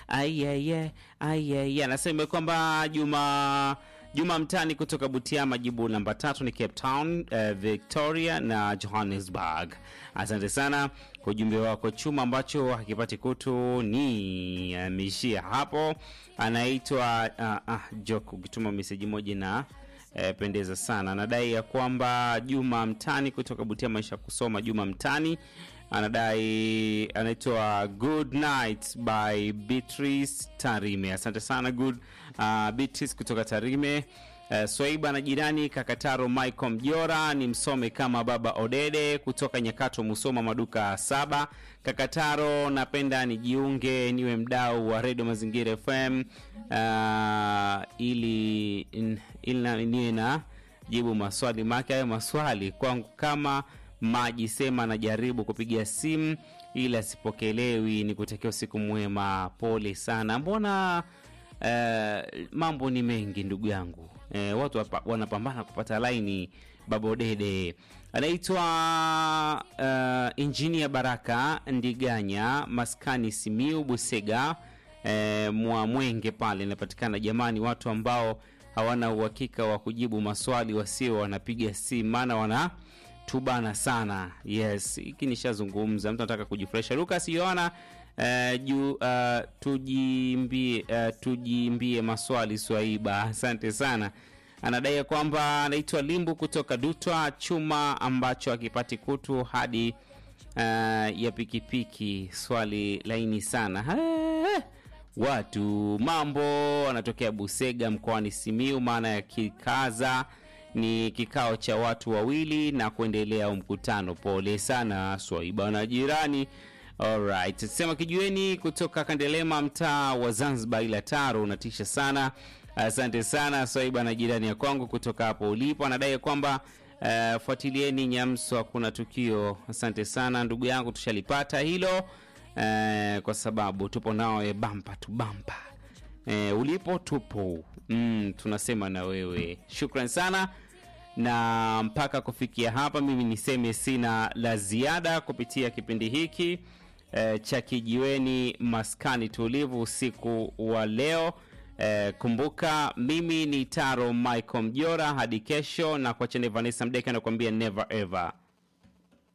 Ayeye. Anasema kwamba Juma Mtani kutoka Butiama, jibu namba 3 ni Cape Town, Victoria na Johannesburg. Asante sana kwa ujumbe wako. Chuma ambacho hakipati kutu ni ameishia hapo. Anaitwa Joke, ukituma message moja na pendeza sana. Anadai ya kwamba Juma Mtani kutoka Butiama maisha kusoma. Juma Mtani anadai anaitwa Good Night by Beatrice Tarime. Asante sana Beatrice kutoka Tarime. Swaiba na jirani Kakataro Michael Mjora ni msome kama baba Odede kutoka Nyakato Musoma maduka 7. Kakataro, napenda nijiunge niwe mdau wa Radio Mazingira FM ili niwe na jibu maswali maki. Hayo maswali kwangu kama maji, sema na jaribu kupigia simu ila sipokelewi. Nikutakia usiku mwema. Pole sana. Mbona mambo ni mengi ndugu yangu. Watu wanapambana kupata laini. Baba Odede anaitwa Engineer Baraka Ndiganya, maskani Simiu Busega, Mwamwenge pale inapatikana. Jamani, watu ambao hawana uhakika wa kujibu maswali wasio wanapiga simu, maana wana tubana sana. Yes, hiki nishazungumza. Mtu anataka kujifresha. Lucas Yohana tujimbie maswali Swaiba. Asante sana. Anadai kwamba anaitwa Limbu kutoka Dutwa, chuma ambacho akipati kutu hadi ya pikipiki. Swali laini sana. Watu mambo anatokea Busega mkoani Simiu, maana ya kikaza ni kikao cha watu wawili na kuendelea mkutano. Pole sana Swaiba na jirani. Alright, sema kijueni kutoka Kandelema mtaa wa Zanzibar ila Taro, unatisha sana. Asante sana Swaiba na jirani ya kwangu kutoka hapo ulipo. Anadai kwamba fuatilieni Nyamswa kuna tukio. Asante sana ndugu yangu, tushalipata hilo kwa sababu tupo nao bampa tu bampa. Ulipo tupo. Tunasema na wewe. Shukrani sana. Na mpaka kufikia hapa mimi niseme sina la ziada kupitia kipindi hiki cha kijiweni maskani tulivu usiku wa leo. Kumbuka mimi ni Taro Michael Mjora, hadi kesho, na kwa chene Vanessa Mdeka nakwambia never ever.